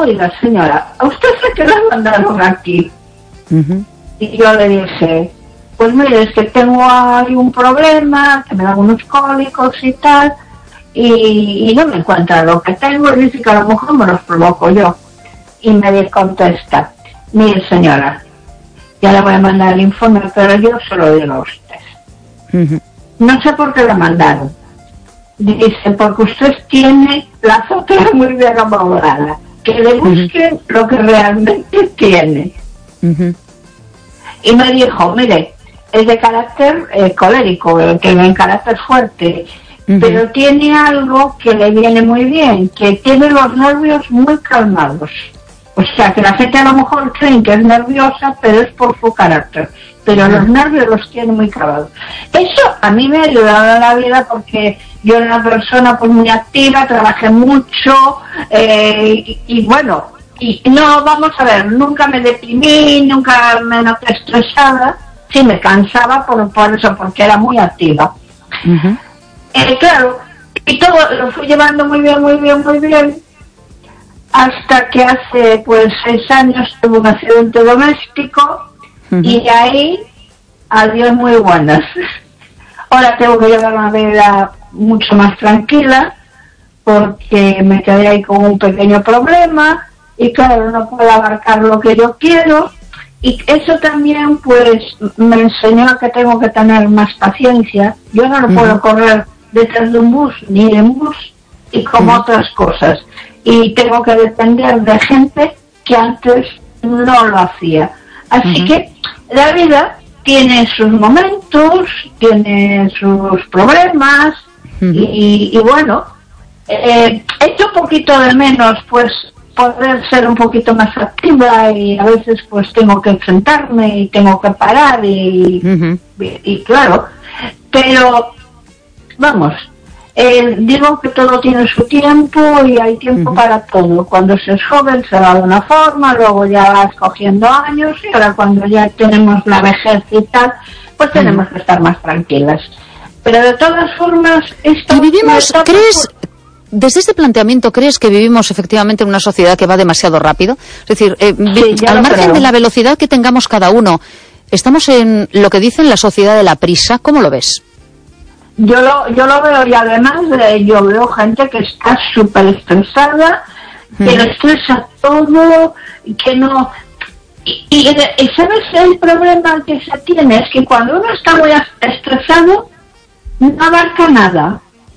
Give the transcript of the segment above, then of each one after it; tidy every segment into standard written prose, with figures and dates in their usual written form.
oiga señora, ¿a usted se que la mandaron aquí? Y yo le dije, pues mire, es que tengo ahí un problema, que me dan unos cólicos y tal, y no me encuentra lo que tengo, y dice que a lo mejor me los provoco yo. Y me contesta, mire señora, ya le voy a mandar el informe, pero yo se lo digo a usted. No sé por qué le mandaron. Dice, porque usted tiene la azotea muy bien amoblada, que le busquen lo que realmente tiene. Y me dijo, mire, es de carácter colérico, que en carácter fuerte, pero tiene algo que le viene muy bien, que tiene los nervios muy calmados. O sea, que la gente a lo mejor creen que es nerviosa, pero es por su carácter. Pero los nervios los tiene muy calmados. Eso a mí me ha ayudado en la vida porque yo era una persona pues muy activa, trabajé mucho, y bueno, y no, vamos a ver, nunca me deprimí, nunca me noté estresada. Sí, me cansaba por eso, porque era muy activa. Claro, y todo lo fui llevando muy bien, hasta que hace pues 6 años tuve un accidente doméstico, y de ahí, adiós muy buenas. Ahora tengo que llevar una vida mucho más tranquila, porque me quedé ahí con un pequeño problema, y claro, no puedo abarcar lo que yo quiero. Y eso también pues me enseñó que tengo que tener más paciencia. Yo no lo puedo correr detrás de un bus ni en bus y como otras cosas. Y tengo que depender de gente que antes no lo hacía. Así que la vida tiene sus momentos, tiene sus problemas y bueno, echo un poquito de menos pues poder ser un poquito más activa y a veces pues tengo que sentarme y tengo que parar y claro, pero vamos, digo que todo tiene su tiempo y hay tiempo para todo. Cuando se es joven se va de una forma, luego ya vas cogiendo años y ahora cuando ya tenemos la vejez y tal, pues tenemos que estar más tranquilas. Pero de todas formas... ¿Y vivimos, crees... Desde este planteamiento, ¿crees que vivimos efectivamente en una sociedad que va demasiado rápido? Es decir, al margen de la velocidad que tengamos cada uno, ¿estamos en lo que dicen la sociedad de la prisa? ¿Cómo lo ves? Yo lo veo y además yo veo gente que está súper estresada, que le estresa todo, que no... Y ¿sabes el problema que se tiene? Es que cuando uno está muy estresado, no abarca nada.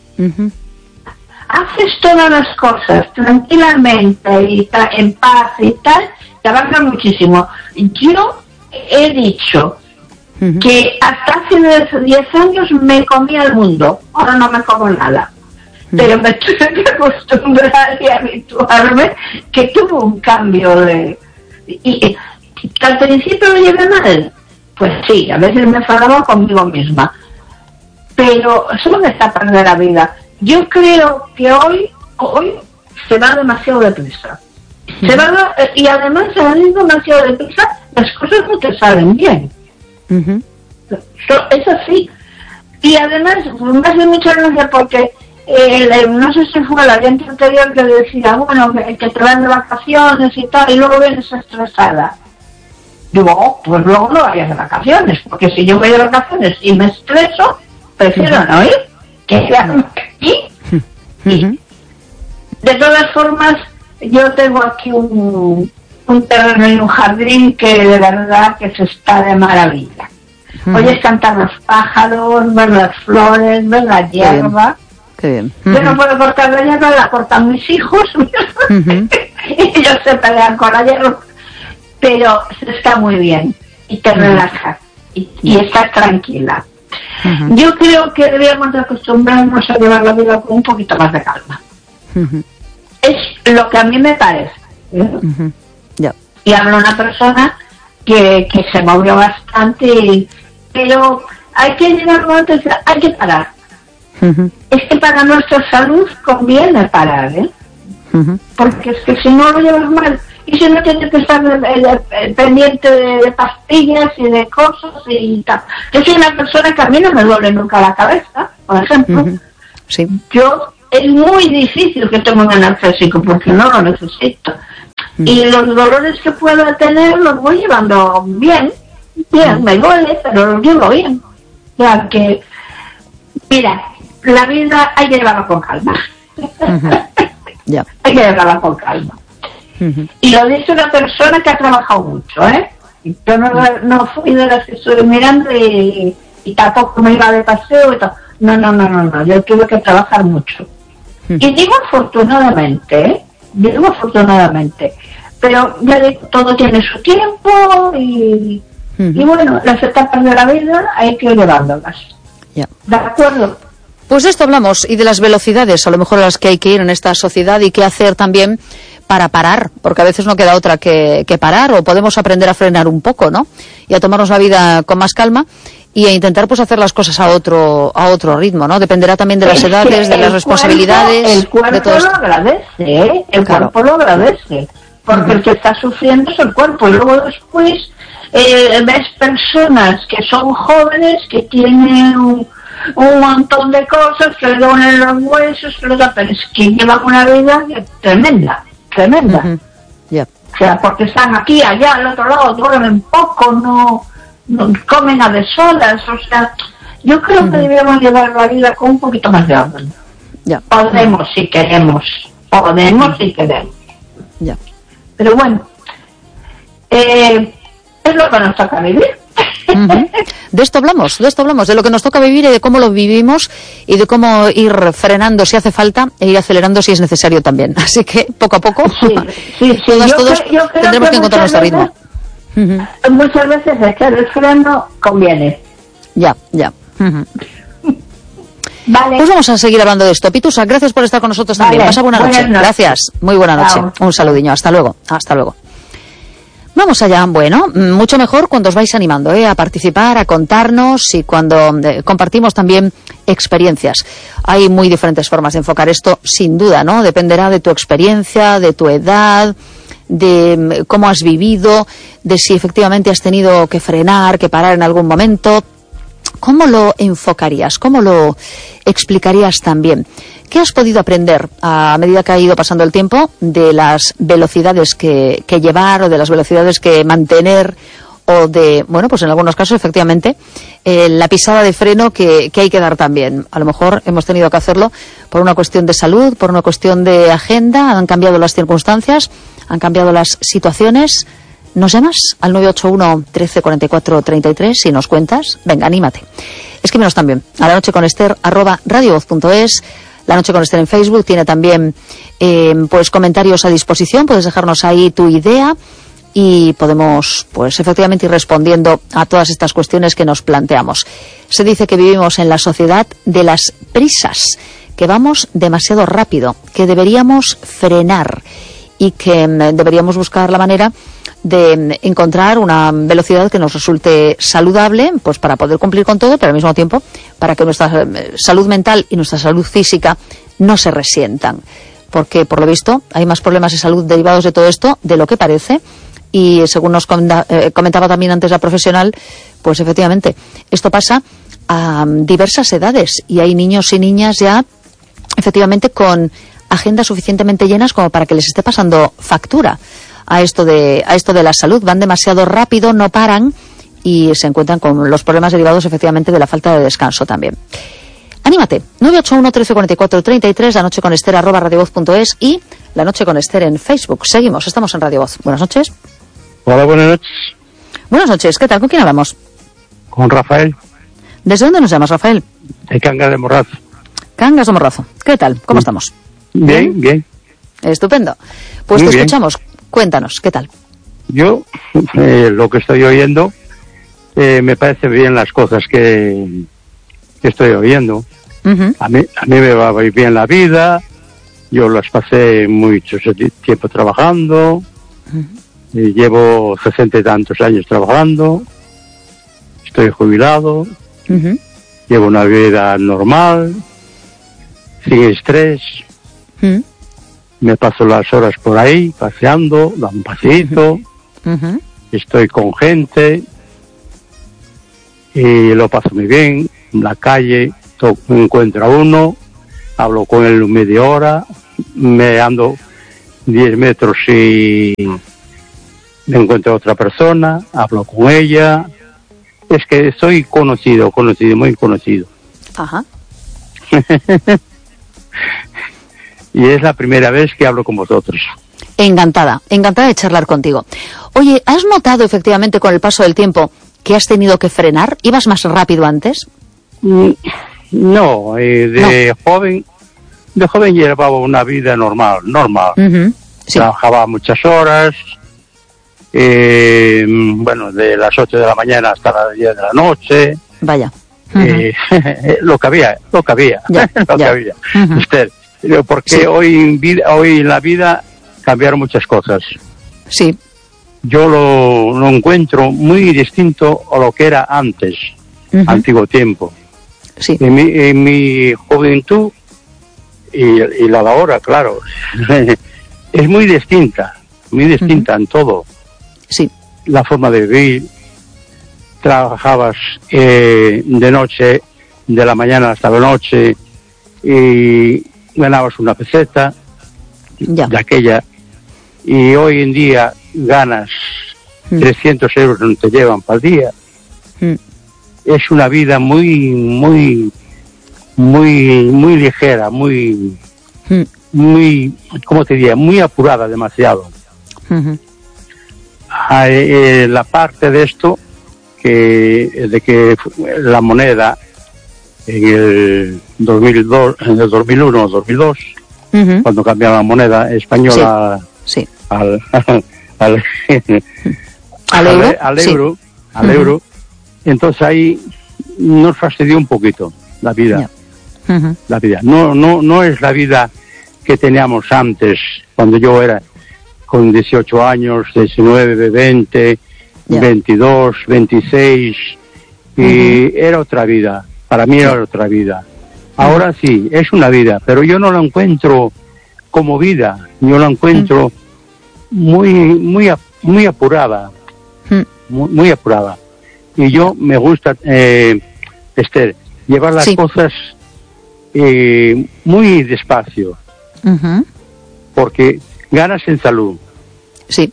Haces todas las cosas tranquilamente y en paz y tal, te abarca muchísimo. Yo he dicho que hasta hace 10 años me comía el mundo, ahora no me como nada. Pero me tuve que acostumbrar y habituarme que tuvo un cambio de... Y al principio me llevé mal, pues sí, a veces me enfadaba conmigo misma. Pero eso me está perdiendo la vida. Yo creo que hoy se va demasiado deprisa. Y además se va demasiado deprisa, las cosas no te salen bien. Es así. Y además, más de muchas veces porque no sé si fue la gente anterior que decía, bueno, que te van de vacaciones y tal, y luego vienes estresada. Digo, pues luego no vayas de vacaciones, porque si yo voy de vacaciones y me estreso, prefiero no ir, que quedarme aquí. De todas formas, yo tengo aquí un terreno y un jardín que de verdad que se está de maravilla. Oyes cantar los pájaros, ver las flores, ver la hierba. Qué bien. Yo no puedo cortar la hierba, la cortan mis hijos. Y ellos se pelean con la hierba. Pero se está muy bien y te relaja y estás tranquila. Yo creo que deberíamos de acostumbrarnos a llevar la vida con un poquito más de calma. Es lo que a mí me parece. Y hablo de una persona que se movió bastante, pero hay que llevarlo antes, hay que parar. Es que para nuestra salud conviene parar, porque es que si no lo llevas mal, y si no tienes que estar pendiente de pastillas y de cosas y tal. Yo soy una persona que a mí no me duele nunca la cabeza, por ejemplo. Sí. Yo, es muy difícil que tome un analgésico porque no lo necesito. Y los dolores que pueda tener los voy llevando bien, me duele, pero los llevo bien. O sea que, mira, la vida hay que llevarla con calma. Hay que llevarla con calma. Y lo dice una persona que ha trabajado mucho, ¿eh? Yo no fui de las que estuve mirando y tampoco me iba de paseo y todo. No, yo tuve que trabajar mucho. Y digo afortunadamente, pero ya digo, todo tiene su tiempo y bueno, las etapas de la vida hay que ir llevándolas. ¿De acuerdo? Pues de esto hablamos, y de las velocidades, a lo mejor a las que hay que ir en esta sociedad, y qué hacer también para parar, porque a veces no queda otra que parar, o podemos aprender a frenar un poco, ¿no? Y a tomarnos la vida con más calma y a intentar pues hacer las cosas a otro ritmo, ¿no? Dependerá también de las edades, de las responsabilidades. El cuerpo de todo esto. Lo agradece, ¿eh? El cuerpo lo agradece, porque el que está sufriendo es el cuerpo, y luego después ves personas que son jóvenes, que tienen un montón de cosas, que le duelen los huesos, pero es que llevan una vida tremenda. O sea, porque están aquí, allá, al otro lado, duermen poco, no comen a deshoras, o sea, yo creo que debemos llevar la vida con un poquito más de orden. Podemos si queremos. Pero bueno, es lo que nos toca vivir. De esto hablamos, de lo que nos toca vivir y de cómo lo vivimos, y de cómo ir frenando si hace falta e ir acelerando si es necesario también. Así que poco a poco, todos tendremos que encontrar nuestro ritmo. Muchas veces echar el freno conviene. Vale. Pues vamos a seguir hablando de esto. Pitusa, gracias por estar con nosotros también. Pasa buena noche. Gracias, muy buena noche. Un saludiño, hasta luego. Vamos allá. Bueno, mucho mejor cuando os vais animando a participar, a contarnos, y cuando compartimos también experiencias. Hay muy diferentes formas de enfocar esto, sin duda, ¿no? Dependerá de tu experiencia, de tu edad, de cómo has vivido, de si efectivamente has tenido que frenar, que parar en algún momento. ¿Cómo lo enfocarías? ¿Cómo lo explicarías también? ¿Qué has podido aprender a medida que ha ido pasando el tiempo de las velocidades que llevar, o de las velocidades que mantener, o de, bueno, pues en algunos casos efectivamente la pisada de freno que hay que dar también? A lo mejor hemos tenido que hacerlo por una cuestión de salud, por una cuestión de agenda, han cambiado las circunstancias, han cambiado las situaciones. ¿Nos llamas al 981 13 44 33 y nos cuentas? Venga, anímate. Escríbenos también a lanocheconester@radiovoz.es. La Noche con Ester en Facebook tiene también pues comentarios a disposición. Puedes dejarnos ahí tu idea y podemos pues efectivamente ir respondiendo a todas estas cuestiones que nos planteamos. Se dice que vivimos en la sociedad de las prisas, que vamos demasiado rápido, que deberíamos frenar y que deberíamos buscar la manera de encontrar una velocidad que nos resulte saludable, pues para poder cumplir con todo, pero al mismo tiempo para que nuestra salud mental y nuestra salud física no se resientan. Porque, por lo visto, hay más problemas de salud derivados de todo esto de lo que parece, y según nos comentaba también antes la profesional, pues efectivamente, esto pasa a diversas edades, y hay niños y niñas ya, efectivamente, con agendas suficientemente llenas como para que les esté pasando factura a esto de la salud. Van demasiado rápido, no paran, y se encuentran con los problemas derivados efectivamente de la falta de descanso también. Anímate, 981 13 44 33, La Noche con Ester @radiovoz.es, y La Noche con Ester en Facebook. Seguimos, estamos en Radio Voz. Buenas noches. Hola, buenas noches. Buenas noches, ¿qué tal? ¿Con quién hablamos? Con Rafael. ¿Desde dónde nos llamas, Rafael? De Cangas de Morrazo. Cangas de Morrazo. ¿Qué tal? ¿Cómo estamos? Bien. Estupendo. Pues muy te bien. Escuchamos. Cuéntanos, ¿qué tal? Yo, lo que estoy oyendo, me parece bien las cosas que estoy oyendo. A mí me va muy bien la vida. Yo las pasé mucho tiempo trabajando. Y llevo 60 y tantos años trabajando. Estoy jubilado. Llevo una vida normal, sin estrés. Me paso las horas por ahí, paseando, da un paseíto. Estoy con gente y lo paso muy bien. En la calle me encuentro a uno, hablo con él media hora, me ando 10 metros y me encuentro a otra persona, hablo con ella. Es que soy conocido, muy conocido. Ajá. Y es la primera vez que hablo con vosotros. Encantada de charlar contigo. Oye, ¿has notado efectivamente con el paso del tiempo que has tenido que frenar? ¿Ibas más rápido antes? No, de joven llevaba una vida normal. Uh-huh. Sí. Trabajaba muchas horas, de las 8 de la mañana hasta las 10 de la noche. Vaya. Uh-huh. Lo que había. Ya. Uh-huh. Usted, porque sí. Hoy en la vida cambiaron muchas cosas. Sí. Yo lo encuentro muy distinto a lo que era antes, uh-huh. Antiguo tiempo. Sí. En mi juventud y la de ahora, claro, es muy distinta uh-huh. En todo. Sí. La forma de vivir, trabajabas de noche, de la mañana hasta la noche, y ganabas una peseta de aquella, y hoy en día ganas 300 euros, no te llevan para el día. Es una vida muy ligera, muy, ¿cómo te diría? Muy apurada, demasiado. Uh-huh. La parte de esto, de que la moneda en el 2002, en el 2001 o 2002, uh-huh. Cuando cambiaron la moneda española sí. al euro, euro, entonces ahí nos fastidió un poquito la vida. Yeah. Uh-huh. La vida. No es la vida que teníamos antes, cuando yo era con 18 años, 19, 20, yeah. 22, 26, y uh-huh. Era otra vida. Para mí era otra vida. Ahora sí, es una vida, pero yo no la encuentro como vida. Yo la encuentro muy apurada. Muy apurada. Y yo me gusta, Esther, llevar las cosas muy despacio. Uh-huh. Porque ganas en salud. Sí.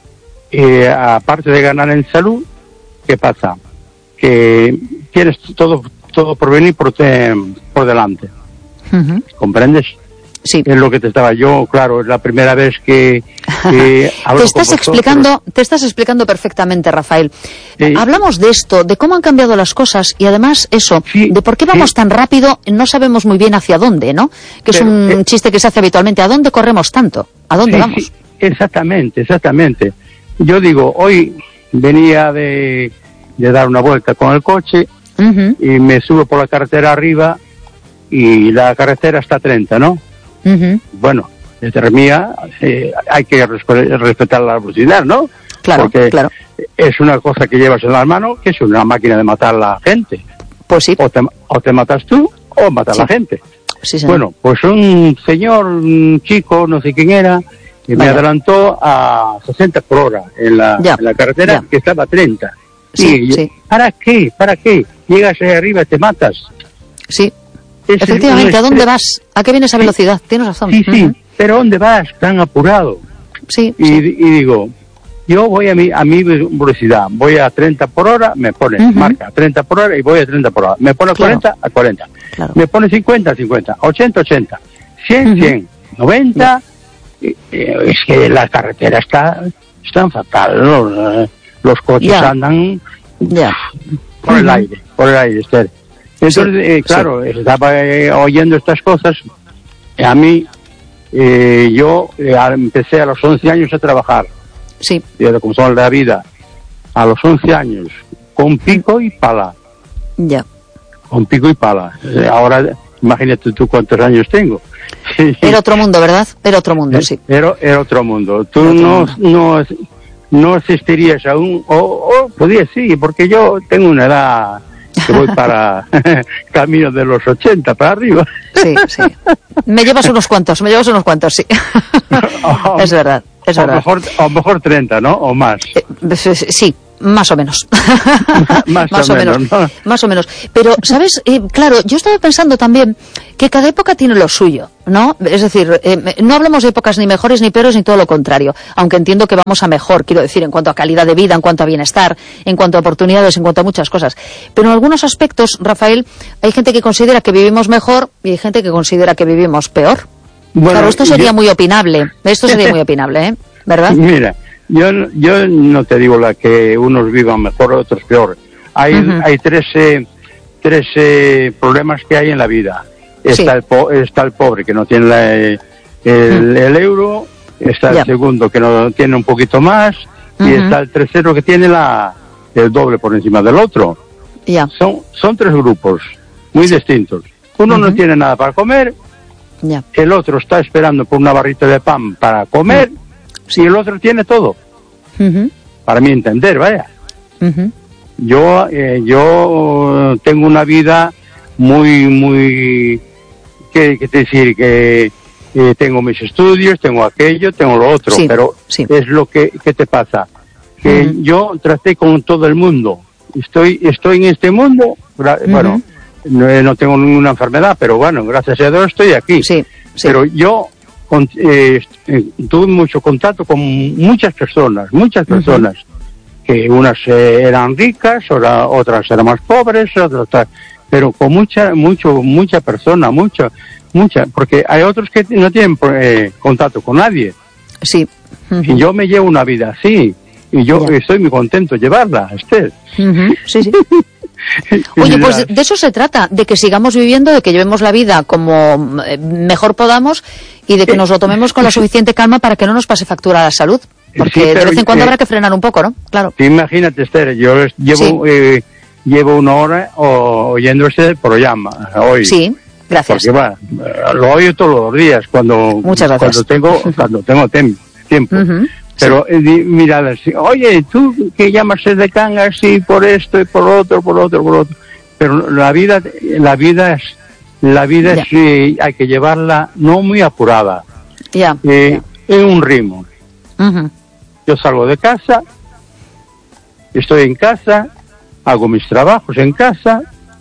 Aparte de ganar en salud, ¿qué pasa? Que tienes todo por venir por delante. Uh-huh. ¿Comprendes? Sí. Es lo que te estaba yo, claro, es la primera vez que hablo te estás explicando perfectamente, Rafael. Sí. Hablamos de esto, de cómo han cambiado las cosas y además eso, sí, de por qué vamos tan rápido, no sabemos muy bien hacia dónde, ¿no? Que es un chiste que se hace habitualmente. ¿A dónde corremos tanto? ¿A dónde vamos? Sí, exactamente. Yo digo, hoy venía de dar una vuelta con el coche, uh-huh. Y me subo por la carretera arriba y la carretera está a 30, ¿no? Uh-huh. Bueno, desde mía hay que respetar la velocidad, ¿no? Claro, porque claro. Es una cosa que llevas en la mano, que es una máquina de matar a la gente. Pues sí. O te matas tú o matas a la gente. Sí, señor. Bueno, pues un señor, un chico, no sé quién era, y me adelantó a 60 por hora en la carretera, que estaba a 30. Sí, sí. ¿Para qué? Llegas ahí arriba y te matas. Sí. Efectivamente, ¿a dónde vas? ¿A qué viene esa velocidad? Tienes razón. Sí, uh-huh. Pero ¿dónde vas tan apurado? Sí. Y digo, yo voy a mi velocidad, voy a 30 por hora, me pone, uh-huh. Marca 30 por hora y voy a 30 por hora. Me pone a 40, a 40. Claro. Me pone 50, 50, 80, 80, 100, uh-huh. 100, 90. Es que la carretera están fatal, ¿no? Los coches andan por el aire, Esther. Entonces, claro, estaba oyendo estas cosas. A mí, yo empecé a los 11 años a trabajar. Sí. Como son la vida. A los 11 años, con pico y pala. Ya. Con pico y pala. Ahora, imagínate tú cuántos años tengo. Era otro mundo, ¿verdad? Era otro mundo, sí. Era otro mundo. Tú no asistirías aún, o podías sí, porque yo tengo una edad que voy para camino de los 80 para arriba. Sí. Me llevas unos cuantos, sí. Es verdad. A lo mejor 30, ¿no? O más. Sí, Más o menos. Más o menos, ¿no? Más o menos. Pero, ¿sabes? Claro, yo estaba pensando también que cada época tiene lo suyo, ¿no? Es decir, no hablamos de épocas ni mejores ni peores ni todo lo contrario, aunque entiendo que vamos a mejor, quiero decir, en cuanto a calidad de vida, en cuanto a bienestar, en cuanto a oportunidades, en cuanto a muchas cosas. Pero en algunos aspectos, Rafael, hay gente que considera que vivimos mejor y hay gente que considera que vivimos peor. Bueno, claro, esto sería muy opinable. Esto sería muy opinable, ¿eh? ¿Verdad? Mira, yo no te digo que unos vivan mejor o otros peor. Hay tres problemas que hay en la vida. Está el pobre que no tiene el euro, está el segundo que no tiene un poquito más, y está el tercero que tiene el doble por encima del otro. Son tres grupos muy distintos. Uno no tiene nada para comer, el otro está esperando por una barrita de pan para comer, y el otro tiene todo. Para mi entender, vaya. Yo tengo una vida muy ¿qué decir? Que tengo mis estudios, tengo aquello, tengo lo otro, pero es lo que te pasa. Que yo traté con todo el mundo. Estoy en este mundo, bueno, no tengo ninguna enfermedad, pero bueno, gracias a Dios estoy aquí. Pero yo tuve mucho contacto con muchas personas, que unas eran ricas, otras eran más pobres, otras, pero con mucha persona, mucha, porque hay otros que no tienen contacto con nadie. Y yo me llevo una vida así, y yo estoy muy contento de llevarla, Esther. Oye, pues de eso se trata, de que sigamos viviendo, de que llevemos la vida como mejor podamos y de que nos lo tomemos con la suficiente calma para que no nos pase factura a la salud. Porque de vez en cuando habrá que frenar un poco, ¿no? Claro. Imagínate, Esther, yo llevo una hora oyendo este programa hoy. Sí, gracias. Porque lo oigo todos los días cuando tengo tiempo. Pero mira, oye, tú que llamas de Cangas y por esto y por otro, pero la vida es hay que llevarla no muy apurada. En un ritmo. Yo salgo de casa, estoy en casa, hago mis trabajos en casa,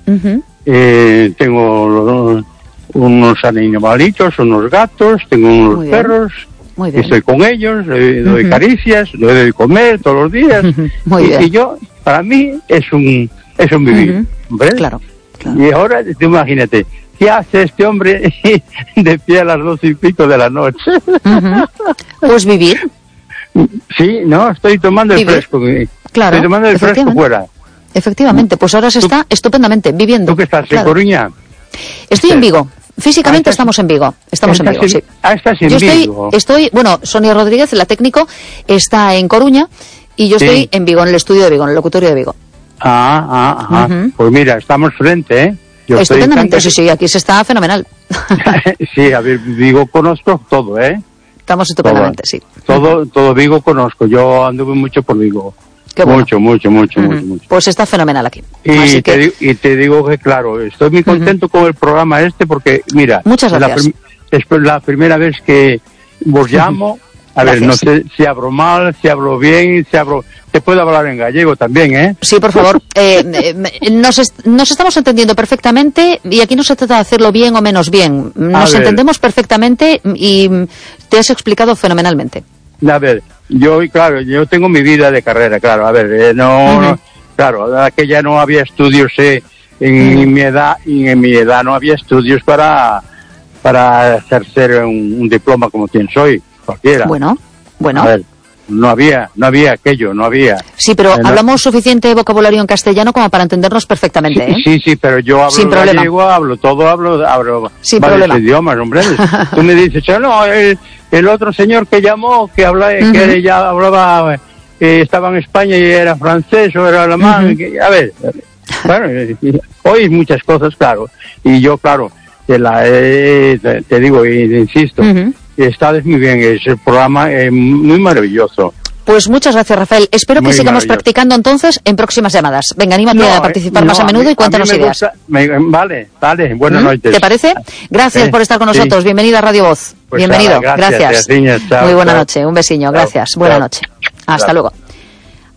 tengo unos animalitos, unos gatos, tengo unos perros. Estoy con ellos, le doy caricias, le doy comer todos los días. Y yo, para mí, es un vivir. ¿Ves? Claro. Y ahora, imagínate, ¿qué hace este hombre de pie a las 12 y pico de la noche? Pues vivir. Sí, no, estoy tomando el fresco. Claro. Estoy tomando el fresco fuera. Efectivamente, pues ahora se está estupendamente viviendo. ¿Tú que estás en Coruña? Estoy en Vigo. Físicamente estamos en Vigo. Estamos en Vigo, sí. Estás en Vigo. Bueno, Sonia Rodríguez, la técnico, está en Coruña y yo estoy en Vigo, en el estudio de Vigo, en el locutorio de Vigo. Pues mira, estamos frente, ¿eh? Estupendamente, sí, aquí se está fenomenal. Sí, a ver, Vigo conozco todo, ¿eh? Estamos estupendamente, sí. Todo Vigo conozco, yo anduve mucho por Vigo. Qué bueno. Mucho. Pues está fenomenal aquí. Y te digo que, claro, estoy muy contento con el programa porque, mira, muchas gracias. Es la primera vez que os llamo. A ver, no sé si hablo mal, si hablo bien, te puedo hablar en gallego también, ¿eh? Sí, por favor. Nos estamos entendiendo perfectamente y aquí no se trata de hacerlo bien o menos bien. Nos entendemos perfectamente y te has explicado fenomenalmente. A ver, yo tengo mi vida de carrera, claro. A ver, claro, aquella no había estudios en mi edad, y en mi edad no había estudios para ejercer un diploma como quien soy, cualquiera. Bueno. A ver, no había aquello, no había. Sí, pero hablamos suficiente vocabulario en castellano como para entendernos perfectamente, ¿eh? Sí, pero yo hablo gallego, hablo sin varios problema. idiomas, hombre. Tú me dices, no, el otro señor que llamó, que ya hablaba, estaba en España y era francés o era alemán. A ver, bueno, hoy muchas cosas, claro. Y yo, claro, te digo e insisto, estás muy bien, es el programa muy maravilloso. Pues muchas gracias, Rafael. Espero que sigamos practicando entonces en próximas llamadas. Venga, anímate a participar más a menudo y cuéntanos ideas. Vale, buenas noches. ¿Te parece? Gracias por estar con nosotros. Bienvenido a Radio Voz. Pues bienvenido. Gracias. Muy buena noche. Un besiño. Gracias. Buena noche. Hasta luego.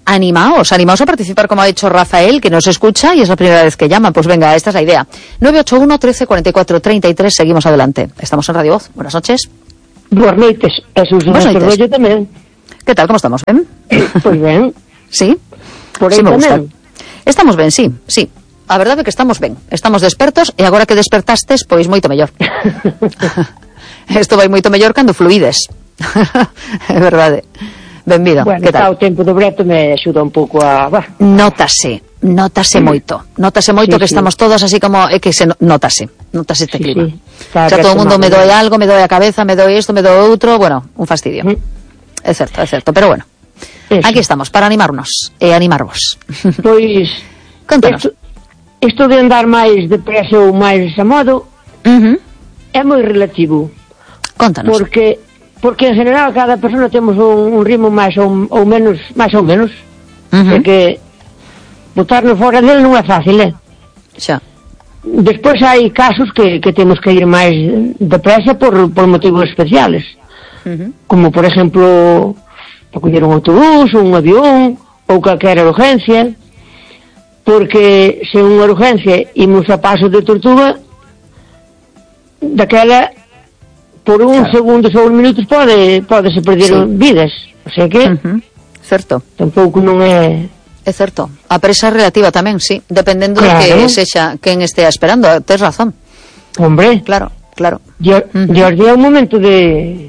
animaos a participar, como ha dicho Rafael, que nos escucha y es la primera vez que llama. Pues venga, esta es la idea. 981 13 44 33, seguimos adelante. Estamos en Radio Voz. Buenas noches. Boas noites. Buenas noites. Rollo tamén. Que tal, como estamos? Ben? Pois ben. Sí? Por aí sí, me tamén. Gusta. Estamos ben, sí. A verdade é que estamos ben. Estamos despertos e agora que despertastes, pois moito mellor. Isto vai moito mellor cando fluides. É verdade. Benvido. Bueno, que tal? O tempo do breto me axuda un pouco a... Notase moito. Notase moito que estamos todos así como... É que notase este clima. Xa todo o mundo me doe algo, me doe a cabeza, me doe isto, me doe outro... Bueno, un fastidio. É certo. Pero bueno, aquí estamos para animarnos e animarvos. Pois... Contanos. Isto de andar máis depresa ou máis a modo é moi relativo. Contanos. Porque en general cada persona temos un ritmo máis ou menos. É que botarnos fora dele non é fácil, Xa. Despois hai casos que temos que ir máis depresa por motivos especiales. Como, por exemplo, para coller un autobús, un avión, ou calquera urgencia. Porque se unha urgencia imos a paso de tortuga, daquela, por uns segundos ou uns minutos podese perder vidas. O sea que certo. Tampouco non é... É certo. A presa relativa tamén, sí, dependendo de que sexa quen estea esperando. Tes razón. Hombre. Claro. Dios día un momento de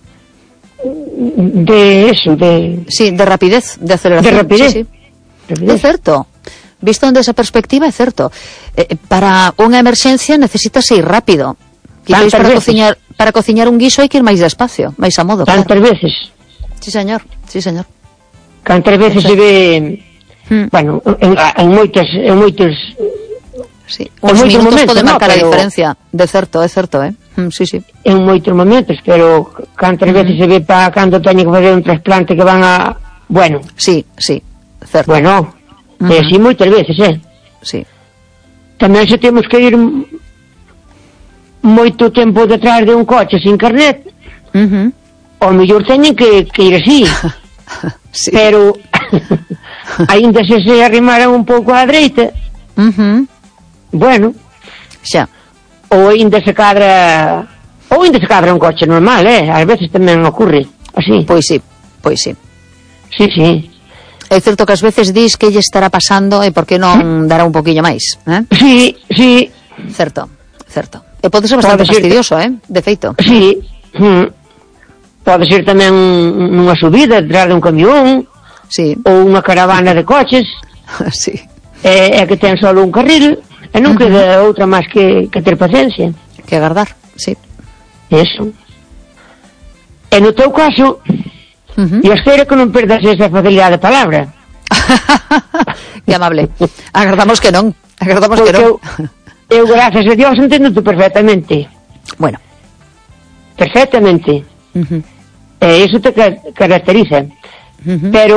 eso, de... Sí, de rapidez, de aceleración. De rapidez. Sí. É certo. Visto desde esa perspectiva, é certo. Para unha emerxencia necesitas ir rápido. Quizás para cociñar un guiso hai que ir máis despacio, máis a modo. Tantas veces. Sí, señor. Cantas veces se ve... Bueno, en moitos... Sí, os minutos poden marcar a diferencia. De certo, é certo, Sí. En moitos momentos, pero cantas veces se ve para cando teñen que fazer un trasplante que van a... Bueno. Sí, certo. Bueno, é así moitas veces, Sí. Tamén se temos que ir moito tempo detrás de un coche sin carnet, ao mellor teñen que ir así. Sí. Pero aínda se arrimaran un pouco á dereita, bueno, xa. Ou aínda se cadra un coche normal, ás veces tamén ocurre así. Pois sí. Sí. É certo que ás veces dis que lle estará pasando e por que non dará un poquinho máis, Sí. Certo. E pode ser bastante fastidioso, de feito. Sí. Pode ser tamén nunha subida detrás de un camión, ou unha caravana de coches. Sí. É que ten só un carril e non queda outra máis que ter paciencia. Que agardar, sí. Eso. E no teu caso, e espero que non perdas esa facilidade de palabra. Que amable. Agardamos que non. Eu, gracias a Dios, entendo-te perfectamente. Bueno. Perfectamente. Eso te caracteriza. Pero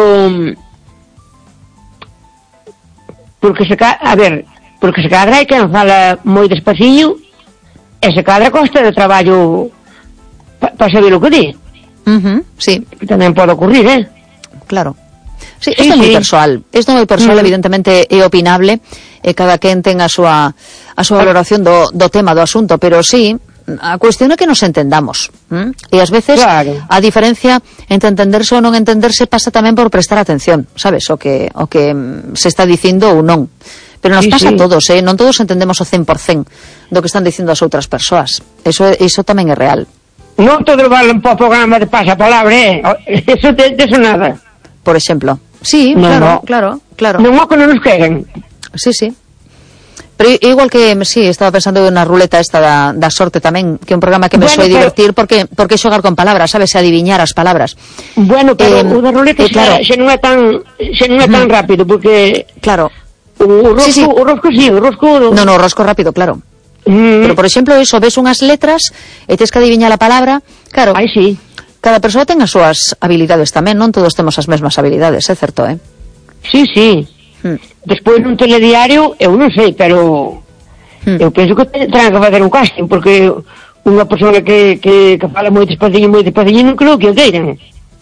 porque se cadra hai quen fala moi despaciño e se cadra costa de traballo para saber o que di. Sí. Que tamén pode ocurrir, Claro. Sí, isto é moi persoal. Isto é moi persoal, evidentemente é opinable, e cada quen ten a súa valoración do tema, do asunto, pero sí, a cuestión é que nos entendamos. E ás veces a diferencia entre entenderse ou non entenderse pasa tamén por prestar atención, sabes, o que se está dicindo ou non. Pero nos pasa a todos, non todos entendemos o 100% do que están dicindo as outras persoas. Eso tamén é real. Non todo vale un programa de pasapalabra, eso nada. Por exemplo. Sí, claro. Non o que non nos queren. Sí. Pero igual que, estaba pensando na ruleta esta da sorte tamén, que é un programa que me soe divertir porque xogar con palabras, sabes, adiviñar as palabras. Bueno, pero o da ruleta xe non é tan rápido, porque claro. O rosco No, o rosco rápido, claro. Pero, por exemplo, eso, ves unhas letras e tes que adiviñar a palabra, claro. Ai, sí. Cada persoa ten as súas habilidades tamén, non todos temos as mesmas habilidades, é certo, Sí. Despois nun telediario, eu non sei, pero eu penso que terán que fazer un casting, porque unha persona que fala moi despaciño non creo que o queiran.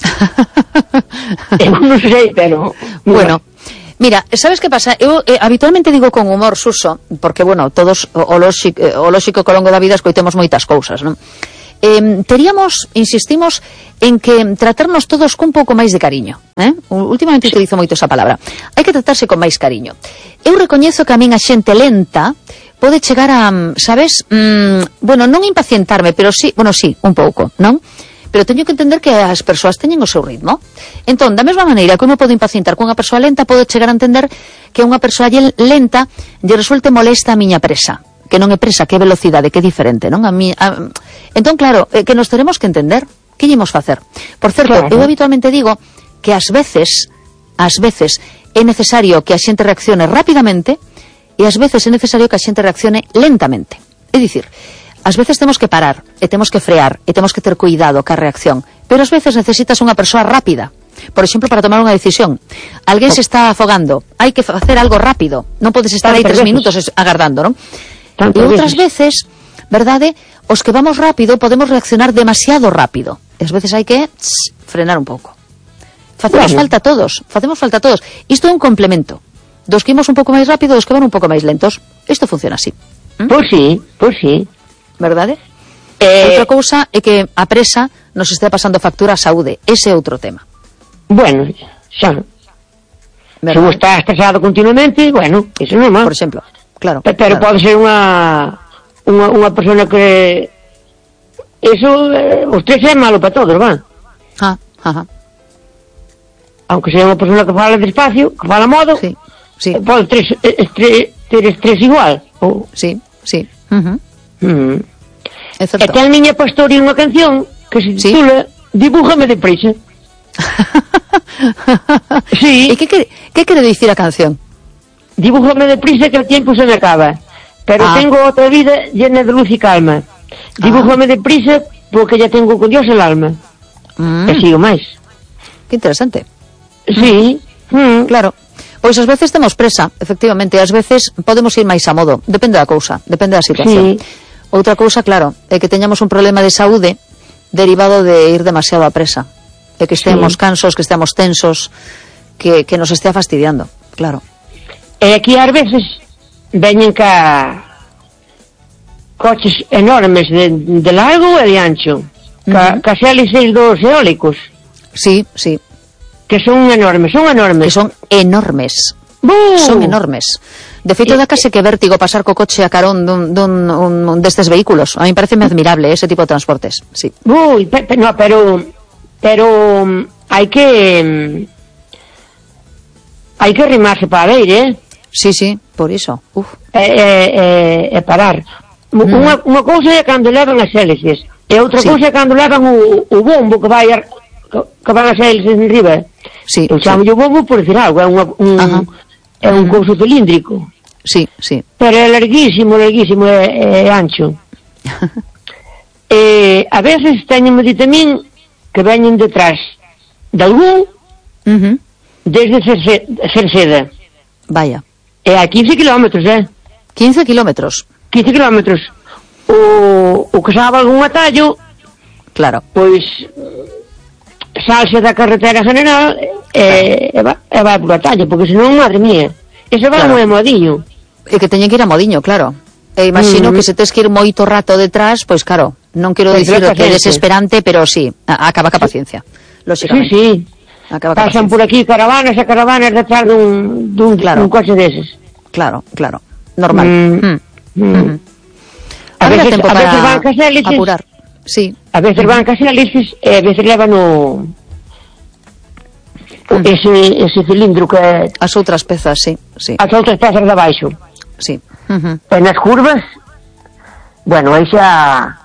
Eu non sei, pero... Bueno, mira, sabes que pasa? Eu habitualmente digo con humor, Suso, porque, bueno, todos o lóxico que ao longo da vida escoitemos moitas cousas, non? Insistimos en que tratarnos todos cun pouco máis de cariño, últimamente utilizo moito esa palabra. Hai que tratarse con máis cariño. Eu recoñezo que a min a xente lenta pode chegar a, sabes, bueno, non impacientarme, pero sí, bueno, sí, un pouco, non? Pero teño que entender que as persoas teñen o seu ritmo. Entón, da mesma maneira que uno pode impacientar con unha persoa lenta, pode chegar a entender que unha persoa lenta lle resulte molesta a miña presa, que non é presa, que é velocidade, que é diferente, non? Entón, claro, que nos teremos que entender. Que ímos facer? Por certo, eu habitualmente digo que ás veces é necesario que a xente reaccione rapidamente e ás veces é necesario que a xente reaccione lentamente. É dicir, ás veces temos que parar, e temos que frear, e temos que ter cuidado ca reacción, pero ás veces necesitas unha persoa rápida. Por exemplo, para tomar unha decisión. Alguén se está afogando, hai que facer algo rápido, non podes estar aí 3 minutos agardando, non? E outras veces, verdade, os que vamos rápido podemos reaccionar demasiado rápido. E ás veces hai que frenar un pouco. Facemos falta a todos. Isto é un complemento. Dos que imos un pouco máis rápido, dos que van un pouco máis lentos. Isto funciona así. Pois sí. Verdade? Outra cousa é que a presa nos está pasando factura a saúde. Ese é outro tema. Bueno, xa. Se vos está estresado continuamente, bueno, iso non é mal. Por exemplo, claro. Pero pode ser unha persona que... Eso, o estrés é malo para todos, va? Aunque sea unha persona que fala despacio, que fala modo, sí. Pode ter estrés igual. Sí. É certo. E ten miña pastora unha canción que se titula Dibújame deprisa. Sí. E que quere dicir a canción? Dibújame deprisa que o tiempo se me acaba, pero tengo outra vida llena de luz e calma. Dibújame deprisa porque ya tengo con Dios el alma. E sigo máis. Que interesante. Sí. Claro. Pois ás veces temos presa, efectivamente, ás veces podemos ir máis a modo, depende da cousa, depende da situación. Outra cousa, claro, é que teñamos un problema de saúde derivado de ir demasiado a presa, é que estemos cansos, que estemos tensos, que nos estea fastidiando, claro. E aquí ás veces veñen coches enormes de largo e de ancho, cas hélices dos eólicos. Sí. Que son enormes. Que son enormes. Son enormes. De feito, dá case que vértigo pasar co coche a carón dun destes vehículos. A mí pareceme admirable ese tipo de transportes, sí. Pero hai que arrimarse para ver, Sí, por iso. E parar. Unha cousa é cando levan as hélices, e outra cousa é cando levan o bombo que van as hélices en riba. Eu chamo o bombo por decir algo, é un couso cilíndrico. Sí. Pero é larguísimo, é ancho. A veces teñen dito a min que veñen detrás de algún desde Cerceda. Vaya. E a 15 kilómetros, 15 kilómetros. 15 kilómetros. O que sabe algún atallo, claro, pois salse da carretera general e vai por atallo, porque senón, madre mía, ese vai moi modiño. E que teñen que ir a modiño, claro. E imagino que se tes que ir moito rato detrás, pois claro, non quero dicir que é desesperante, pero sí, acaba a paciencia, lóxicamente. Sí. Pasan por aquí caravanas e caravanas detrás dun coche deses. Claro, normal. A veces van cas hélices apurar. Sí. A veces van cas hélices e a veces levan ese cilindro que as outras pezas, sí. As outras pezas de abaixo. Sí. E nas curvas, bueno, aí xa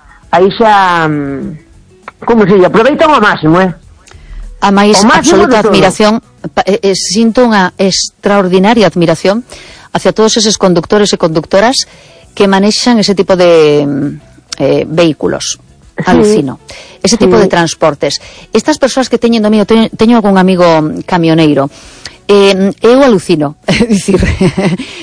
como se aproveitan ao máximo, A máis absoluta admiración, sinto unha extraordinaria admiración hacia todos eses conductores e conductoras que manexan ese tipo de vehículos. Alucino. Ese tipo de transportes. Estas persoas que teñen domínio, teño algún amigo camioneiro, eu alucino, é dicir,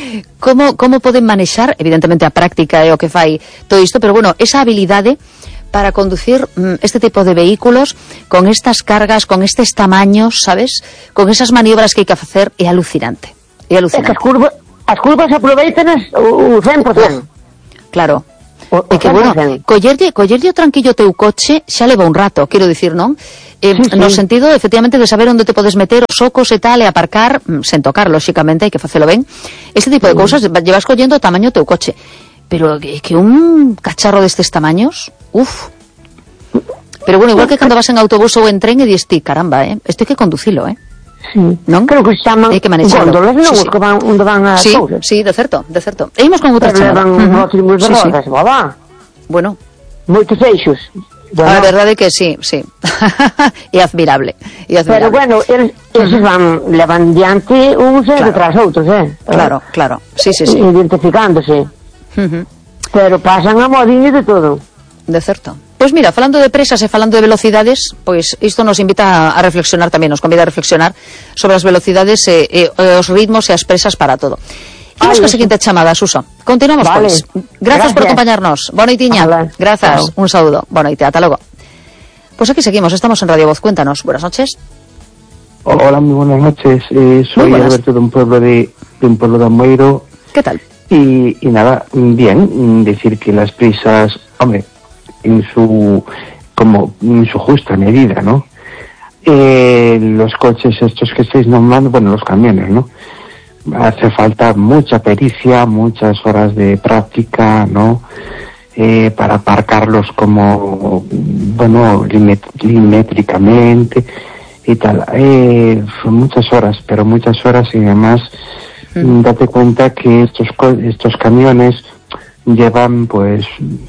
como poden manexar, evidentemente a práctica é o que fai todo isto, pero bueno, esa habilidade para conducir este tipo de vehículos con estas cargas, con estos tamaños, sabes? Con esas maniobras que hai que facer, é alucinante. É alucinante. É que as curvas aproveitanas o 100%. Claro. É que, bueno, collerlle o tranquillo teu coche xa leva un rato, quero dicir, non? Sí. No sentido, efectivamente, de saber onde te podes meter os socos e tal, e aparcar, sen tocar, lóxicamente, hai que facelo ben. Este tipo de cousas, llevas collendo o tamaño teu coche. Pero que un cacharro destes tamaños, Pero bueno, igual que cando vas en autobús ou en tren e dis ti, caramba, isto hai que conducilo, Sí. Non? Creo que se chaman góndolas, non? Sí. Os que van onde van as cousas. Sí, de certo. E imos con outra chamada. Levan rótulos de rodas, Bueno. Moitos eixos. Bueno. A verdade é que sí. É admirable. Pero bueno, eles levan diante uns detrás outros, Claro. Sí. Identificándose. Pero pasan a modinho de todo. De certo. Pois mira, falando de presas e falando de velocidades, pois isto nos invita a reflexionar tamén, nos convida a reflexionar sobre as velocidades e os ritmos e as presas para todo. Imos ca seguinte chamada, Suso. Continuamos, pois. Gracias por acompañarnos. Boa noitiña. Grazas. Un saúdo. Boa noite. Ata logo. Pues aquí seguimos. Estamos en Radio Voz. Cuéntanos. Buenas noches. Hola, muy buenas noches. Soy Alberto de un pueblo de Amoeiro. ¿Qué tal? Y nada, bien, decir que las prisas, hombre, en su justa medida, ¿no? Los coches estos que estáis nombrando, bueno, los camiones, ¿no? Hace falta mucha pericia, muchas horas de práctica, ¿no? Para aparcarlos como, bueno, milimétricamente y tal. Muchas horas y además date cuenta que estos camiones llevan, pues,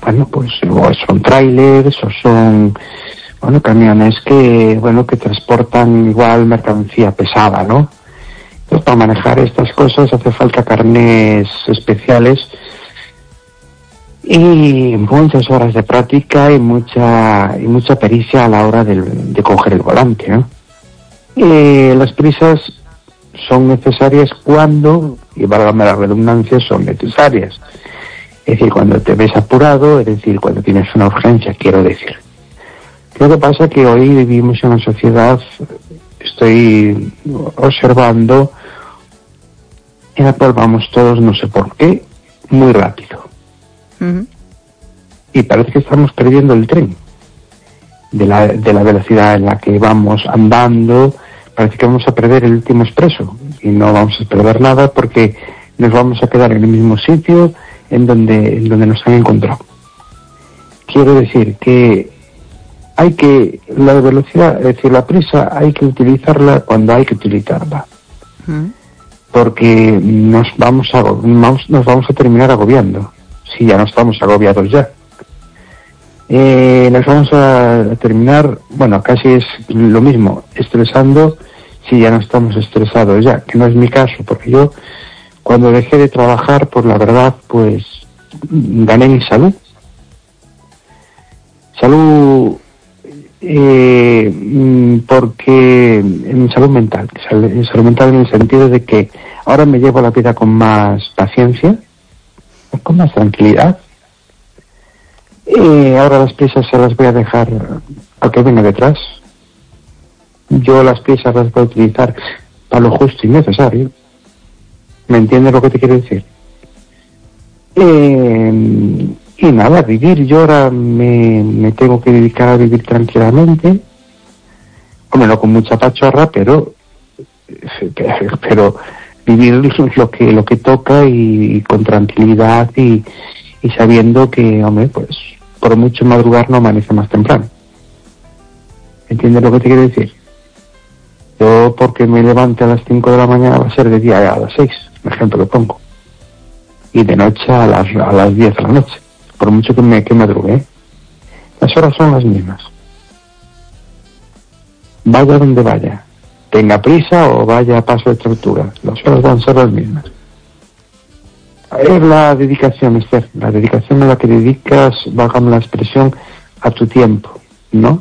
o son trailers o son, camiones que transportan igual mercancía pesada, ¿no? Entonces, para manejar estas cosas hace falta carnés especiales y muchas horas de práctica y mucha pericia a la hora de coger el volante, ¿no? Las prisas son necesarias cuando, y válgame la redundancia, son necesarias. Es decir, cuando te ves apurado, es decir, cuando tienes una urgencia, quiero decir. Lo que pasa es que hoy vivimos en una sociedad, estoy observando, en la cual vamos todos, no sé por qué, muy rápido. Y parece que estamos perdiendo el tren. De la velocidad en la que vamos andando, parece que vamos a perder el último expreso. Y no vamos a perder nada porque nos vamos a quedar en el mismo sitio en donde nos han encontrado. Quiero decir que la velocidad, es decir, la prisa hay que utilizarla cuando hay que utilizarla. Porque nos vamos a terminar agobiando, si ya no estamos agobiados ya. Nos vamos a terminar, casi es lo mismo, estresando si ya no estamos estresados ya, que no es mi caso, porque yo cuando dejé de trabajar, pues la verdad, pues gané mi salud. Porque en salud mental en el sentido de que ahora me llevo la vida con más paciencia, con más tranquilidad. Ahora las prisas se las voy a dejar al que venga detrás. Yo las prisas las voy a utilizar para lo justo y necesario. ¿Me entiendes lo que te quiero decir? Y nada, vivir. Yo ahora me tengo que dedicar a vivir tranquilamente. Hombre, no con mucha pachorra, pero vivir lo que toca y con tranquilidad y sabiendo que, hombre, pues por mucho madrugar no amanece más temprano. ¿Entiendes lo que te quiero decir? Yo porque me levante a las 5 de la mañana va a ser de día a las 6, por ejemplo, lo pongo. Y de noche a las 10 de la noche. Por mucho que madrugue, las horas son las mismas. Vaya donde vaya, tenga prisa o vaya a paso de tortuga, las horas van a ser las mismas. Es la dedicación, Esther, la dedicación a la que dedicas, válgame la expresión, a tu tiempo, ¿no?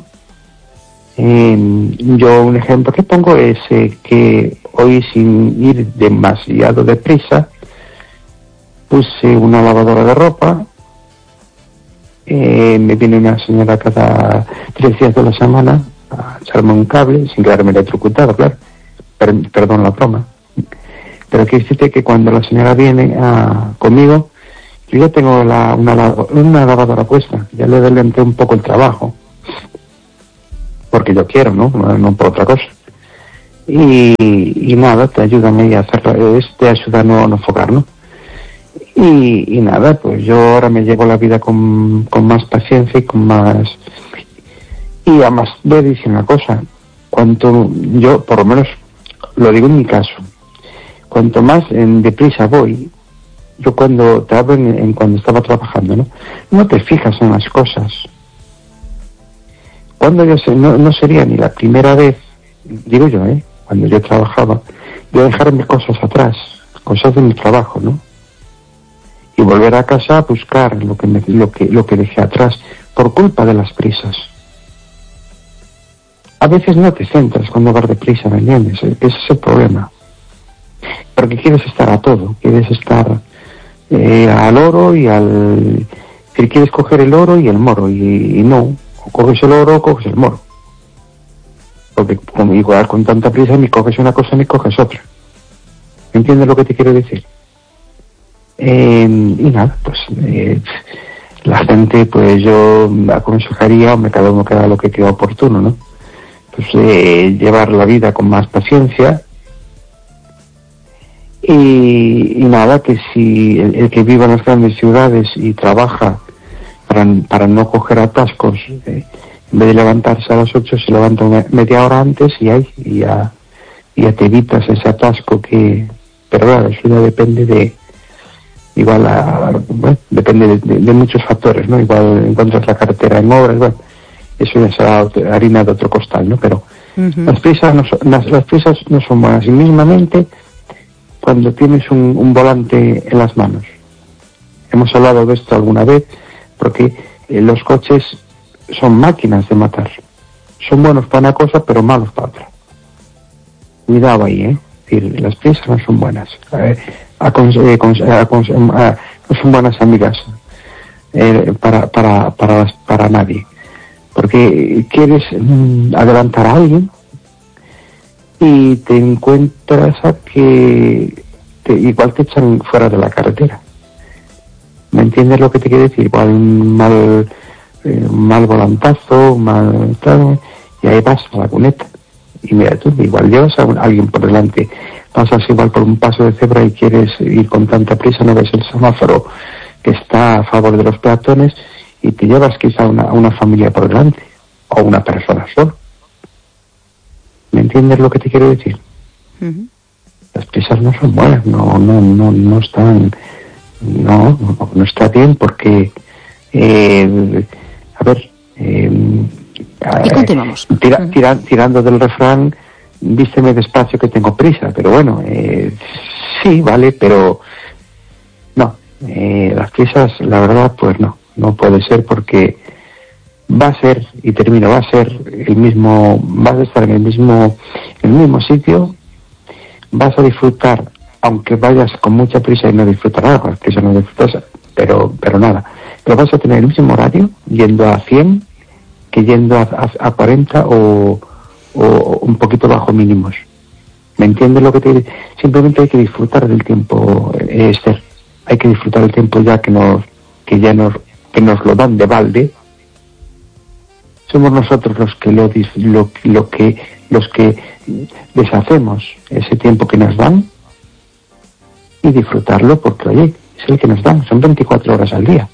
Yo un ejemplo que pongo es que hoy, sin ir demasiado deprisa, puse una lavadora de ropa me viene una señora cada 3 días de la semana a echarme un cable, sin quedarme electrocutado, claro. Perdón la broma. Pero quiero decirte que cuando la señora viene conmigo, yo ya tengo una lavadora puesta, ya le adelanté un poco el trabajo, porque yo quiero, ¿no? No por otra cosa. Y nada, te ayuda a mí a hacerlo, te ayuda a no enfocar, ¿no? Y nada, pues yo ahora me llevo la vida con más paciencia y con más... Y además, voy a decir una cosa, yo, por lo menos, lo digo en mi caso, cuanto más deprisa voy, yo cuando te hablo cuando estaba trabajando, no te fijas en las cosas. Cuando yo sé, no sería ni la primera vez, digo yo, cuando yo trabajaba, yo dejar mis cosas atrás, cosas de mi trabajo, ¿no? Y volver a casa a buscar lo que dejé atrás por culpa de las prisas. A veces no te centras cuando vas deprisa, ¿me entiendes? Ese es el problema. Porque quieres estar a todo, quieres estar al oro y quieres coger el oro y el moro, y no, o coges el oro o coges el moro. Porque como igual con tanta prisa ni coges una cosa ni coges otra. ¿Me entiendes lo que te quiero decir? Y nada, pues la gente, pues yo aconsejaría, cada uno que haga lo que crea oportuno, ¿no? Pues llevar la vida con más paciencia y nada, que si el que vive en las grandes ciudades y trabaja para no coger atascos, en vez de levantarse a las 8 se levanta media hora antes y ya te evitas ese atasco pero claro, eso ya depende depende de muchos factores, ¿no? Igual encuentras la carretera en obras, eso ya será harina de otro costal, ¿no? Pero las prisas no son buenas. Y mismamente cuando tienes un volante en las manos. Hemos hablado de esto alguna vez, porque los coches son máquinas de matar. Son buenos para una cosa, pero malos para otra. Cuidado ahí, Es decir, las prisas no son buenas. No son buenas amigas para nadie. Porque quieres adelantar a alguien y te encuentras a que igual te echan fuera de la carretera. ¿Me entiendes lo que te quiero decir? Igual un mal volantazo, y ahí vas a la cuneta. Y mira tú, igual llevas a alguien por delante, pasas igual por un paso de cebra y quieres ir con tanta prisa, no ves el semáforo que está a favor de los peatones y te llevas quizá una familia por delante, o una persona sola. ¿Me entiendes lo que te quiero decir? Las prisas no son buenas, no están, no está bien porque, y continuamos. Tirando del refrán, vísteme despacio que tengo prisa, pero bueno, sí, vale, pero no, las prisas, la verdad, pues no puede ser porque va a ser el mismo, vas a estar en el mismo sitio, vas a disfrutar, aunque vayas con mucha prisa y no disfrutar nada, porque eso no disfrutas, pero nada, pero vas a tener el mismo horario yendo a 100 que yendo a 40 o un poquito bajo mínimos. ¿Me entiendes lo que te digo? Simplemente hay que disfrutar del tiempo, Esther. Hay que disfrutar el tiempo ya que nos lo dan de balde. Somos nosotros los que deshacemos ese tiempo que nos dan y disfrutarlo, porque oye, es el que nos dan, son 24 horas al día.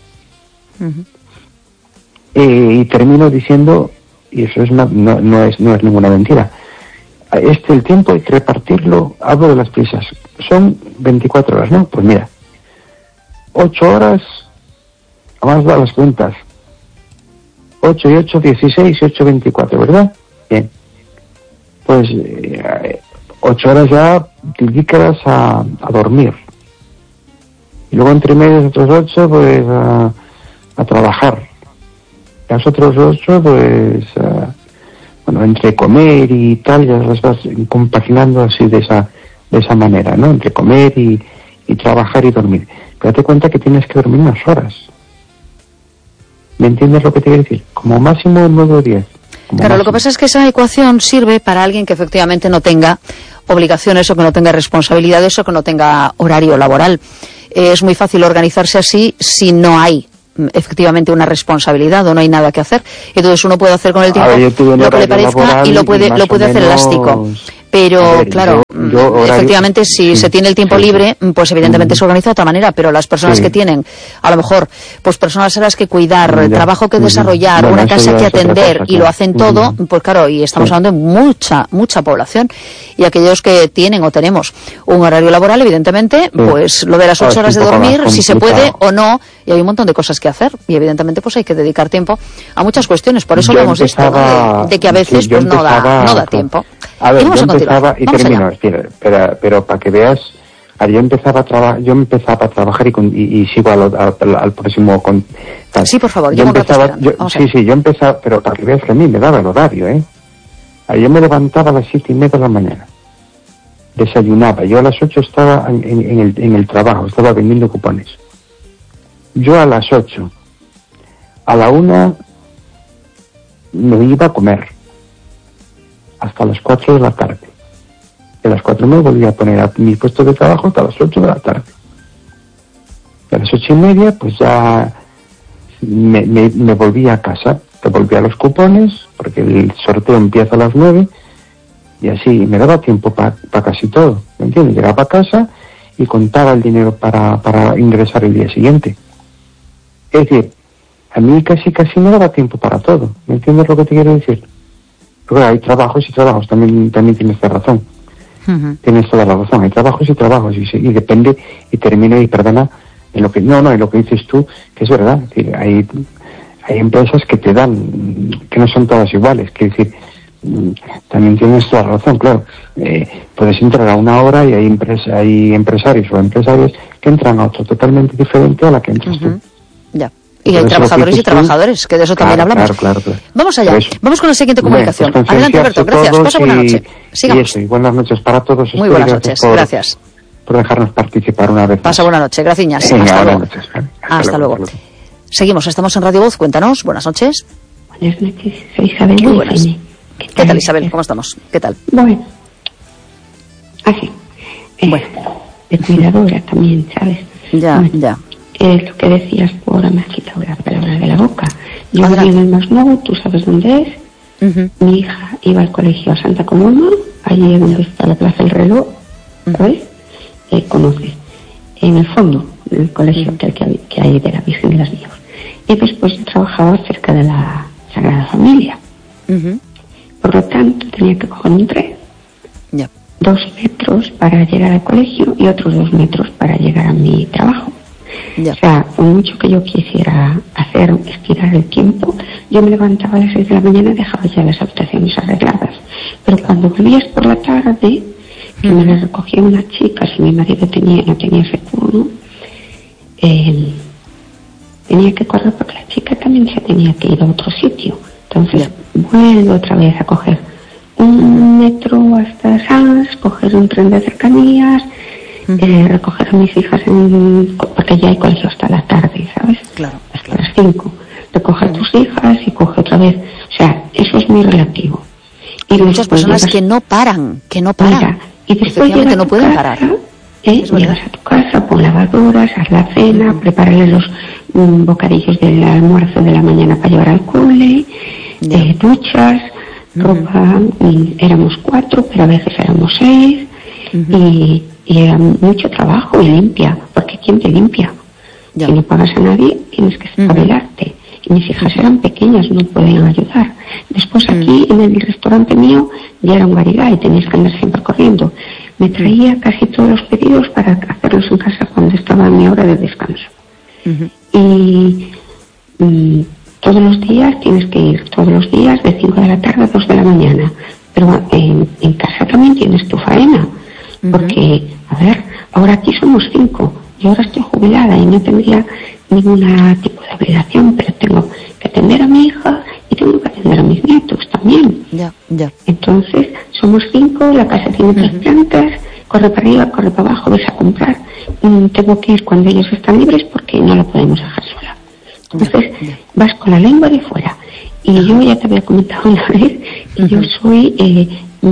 Y termino diciendo, y eso no es ninguna mentira, el tiempo hay que repartirlo, hablo de las prisas, son 24 horas, ¿no? Pues mira, 8 horas, vamos a dar las cuentas, 8 y 8, 16 y 8, 24, ¿verdad? Bien, pues 8 horas ya dedícalas a dormir, y luego entre medias otros 8 pues a trabajar, las otros 8 pues entre comer y tal, ya las vas compaginando así de esa manera, ¿no? Entre comer y trabajar y dormir. Pero date cuenta que tienes que dormir unas horas. ¿Me entiendes lo que te quiero decir? Como máximo 9 o 10. Claro, lo que pasa es que esa ecuación sirve para alguien que efectivamente no tenga obligaciones o que no tenga responsabilidades o que no tenga horario laboral. Es muy fácil organizarse así si no hay efectivamente una responsabilidad o no hay nada que hacer. Entonces uno puede hacer con el tiempo lo que le parezca y lo puede hacer elástico. Pero claro, efectivamente si se tiene el tiempo libre, pues evidentemente se organiza de otra manera, pero las personas que tienen, a lo mejor, pues personas a las que cuidar, trabajo que desarrollar, una casa que atender y lo hacen todo, pues claro, y estamos hablando de mucha población. Y aquellos que tienen o tenemos un horario laboral, evidentemente, pues lo de las 8 horas de dormir, si se puede o no, y hay un montón de cosas que hacer, y evidentemente pues hay que dedicar tiempo a muchas cuestiones. Por eso lo hemos visto, de que a veces pues no da tiempo. A ver, yo empezaba y termino, pero para que veas, yo empezaba a trabajar y sigo al próximo. Sí, por favor, yo empezaba, yo empezaba, pero para que veas que a mí me daba el horario, Yo me levantaba a las 7:30 de la mañana, desayunaba, yo a las 8 estaba en el trabajo, estaba vendiendo cupones. Yo a las 8, a la 1 me iba a comer, hasta las 4 de la tarde. Y a las 4 me volví a poner a mi puesto de trabajo hasta las 8 de la tarde. Y a las 8:30 pues ya me volví a casa, devolví a los cupones, porque el sorteo empieza a las 9, y así me daba tiempo para casi todo, ¿me entiendes? Llegaba a casa y contaba el dinero para ingresar el día siguiente. Es decir, a mí casi me daba tiempo para todo, ¿me entiendes lo que te quiero decir? Pero hay trabajos y trabajos, también tienes razón. Tienes toda la razón, hay trabajos y trabajos, y depende, y termino, y perdona, en lo que dices tú, que es verdad, es decir, hay empresas que te dan, que no son todas iguales, que decir, también tienes toda la razón, claro, puedes entrar a una hora y hay empresarios o empresarias que entran a otro totalmente diferente a la que entras tú. Ya. Y hay trabajadores y trabajadores, que de eso también hablamos. Claro. Vamos allá, vamos con la siguiente comunicación. Pues adelante, Alberto, gracias. Pasa buena noche. Sigamos. Y buenas noches para todos. Muy buenas noches, gracias. Por dejarnos participar una vez más. Pasa buena noche, gracias. Hasta luego. Hasta luego. Seguimos, estamos en Radio Voz, cuéntanos, buenas noches. Buenas noches, soy Isabel. Muy buenas. ¿Qué tal, Isabel? ¿Cómo estamos? ¿Qué tal? Bueno, así. Bueno. De cuidadora también, ¿sabes? Ya. Lo que decías ahora me has quitado la palabra de la boca. Yo viví en el Masnou, tú sabes dónde es. Mi hija iba al colegio a Santa Comuna, allí donde está la Plaza del Reloj, ¿sabes? Conoces. En el fondo del colegio que hay de la Virgen de las Nieves. Y después yo trabajaba cerca de la Sagrada Familia. Por lo tanto, tenía que coger un tren. 2 metros para llegar al colegio y otros 2 metros para llegar a mi trabajo. O sea, por mucho que yo quisiera estirar el tiempo, yo me levantaba a las 6 de la mañana y dejaba ya las habitaciones arregladas. Pero cuando volvías por la tarde, que me las recogía una chica, si mi marido no tenía ese turno, tenía que correr porque la chica también se tenía que ir a otro sitio. Entonces vuelvo otra vez a coger 1 metro hasta Sans, coger un tren de cercanías, recoger a mis hijas porque ya hay colegio hasta la tarde, ¿sabes? Claro. Hasta las 5. Recoger tus hijas y coge otra vez. O sea, eso es muy relativo. Y muchas personas que no paran. Mira, y después llegas no pueden parar. Llegas a tu casa, pon lavadoras, haz la cena, prepárale los bocadillos del almuerzo de la mañana para llevar al cole, duchas, ropa, éramos 4, pero a veces éramos 6, y era mucho trabajo, y limpia, porque ¿quién te limpia? Si no pagas a nadie, tienes que espabilarte. Y mis hijas eran pequeñas, no podían ayudar. Después aquí, en el restaurante mío, ya era un garigay, tenías que andar siempre corriendo. Me traía casi todos los pedidos para hacerlos en casa cuando estaba en mi hora de descanso. Y todos los días tienes que ir, todos los días de 5 de la tarde a 2 de la mañana. Pero en casa también tienes tu faena. Porque, a ver, ahora aquí somos 5. Yo ahora estoy jubilada y no tendría ningún tipo de obligación, pero tengo que atender a mi hija y tengo que atender a mis nietos también. Entonces, somos 5, la casa tiene 3 plantas, corre para arriba, corre para abajo, ves a comprar. Tengo que ir cuando ellos están libres porque no la podemos dejar sola. Entonces vas con la lengua de fuera. Y yo ya te había comentado una vez que yo soy,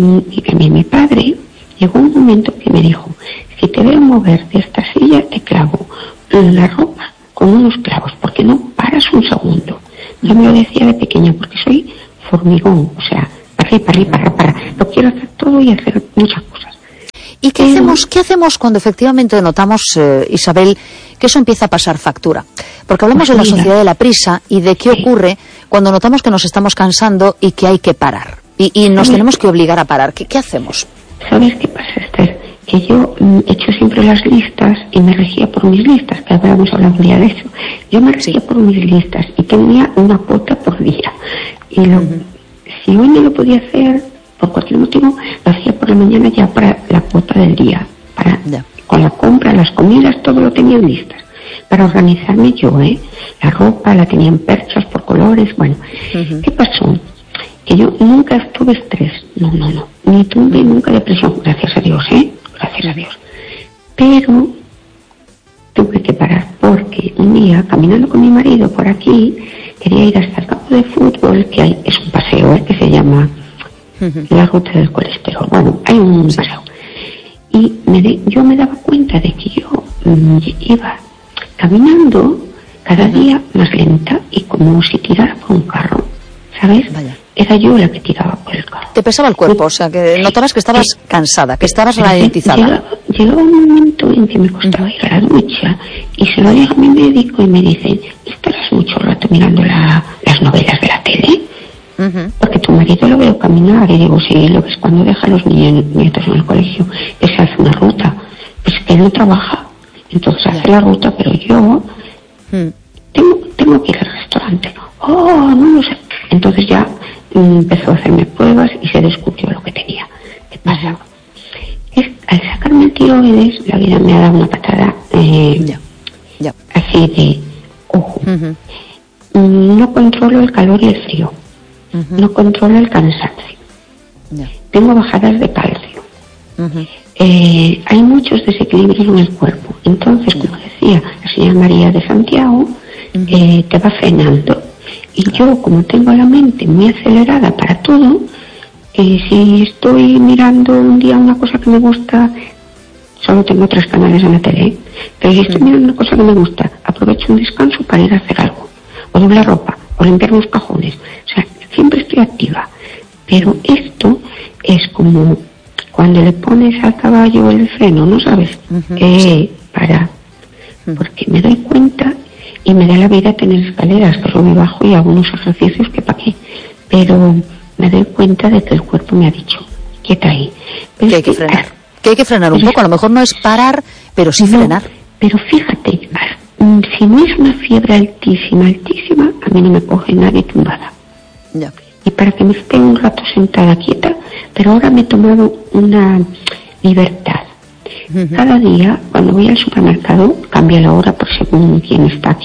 mi padre llegó un momento que me dijo, si te veo mover de esta silla te clavo la ropa con unos clavos, porque no paras un segundo. Yo me lo decía de pequeña porque soy formigón, o sea, para. Lo quiero hacer todo y hacer muchas cosas. ¿Y qué hacemos cuando efectivamente notamos, Isabel, que eso empieza a pasar factura? Porque hablamos de la sociedad de la prisa y de qué ocurre cuando notamos que nos estamos cansando y que hay que parar. Y nos tenemos que obligar a parar. ¿Qué hacemos? ¿Sabes qué pasa, Esther? Que yo he hecho siempre las listas y me regía por mis listas, que habíamos hablado un día de eso. Yo me regía por mis listas y tenía una cuota por día. Y si hoy no lo podía hacer, por cualquier motivo, lo hacía por la mañana ya para la cuota del día. Con la compra, las comidas, todo lo tenía en listas. Para organizarme yo, la ropa la tenía en perchas por colores, bueno. ¿Qué pasó? Que yo nunca tuve estrés, no, ni tuve nunca depresión, gracias a Dios, gracias a Dios. Pero tuve que parar porque un día, caminando con mi marido por aquí, quería ir hasta el campo de fútbol, que hay, es un paseo, que se llama la ruta del colesterol. Bueno, hay un paseo. Y yo me daba cuenta de que yo iba caminando cada día más lenta y como si tirara por un carro, ¿sabes? Vaya. Era yo la que tiraba por el carro. Te pesaba el cuerpo, o sea, que notabas que estabas cansada, que estabas ralentizada. Llegaba un momento en que me costaba ir a la ducha y se lo digo a mi médico y me dicen, ¿estarás mucho rato mirando las novelas de la tele? Porque tu marido lo veo caminar y digo, sí, lo ves cuando deja a los nietos en el colegio, que se hace una ruta. Pues que él no trabaja, entonces hace la ruta, pero yo tengo que ir al restaurante. No lo sé. Entonces ya empezó a hacerme pruebas y se descubrió lo que tenía. ¿Qué pasa? Al sacarme el tiroides, la vida me ha dado una patada así de ojo. No controlo el calor y el frío. No controlo el cansancio. Tengo bajadas de calcio. Hay muchos desequilibrios en el cuerpo. Entonces, como decía la señora María de Santiago, te va frenando. Y yo, como tengo la mente muy acelerada para todo, si estoy mirando un día una cosa que me gusta, solo tengo 3 canales en la tele, pero si estoy mirando una cosa que me gusta, aprovecho un descanso para ir a hacer algo, o doblar ropa, o limpiar unos cajones. O sea, siempre estoy activa. Pero esto es como cuando le pones al caballo el freno, ¿no sabes? Para. Porque me doy cuenta y me da la vida tener escaleras, que luego me bajo y hago unos ejercicios que pa' qué. Pero me doy cuenta de que el cuerpo me ha dicho, quieta ahí. Pero que hay que frenar. Que hay que frenar un poco, a lo mejor no es parar, pero sí frenar. Pero fíjate, si no es una fiebre altísima, a mí no me coge nadie tumbada. Y para que me esté un rato sentada quieta, pero ahora me he tomado una libertad. Cada día, cuando voy al supermercado, cambia la hora por según quién está aquí.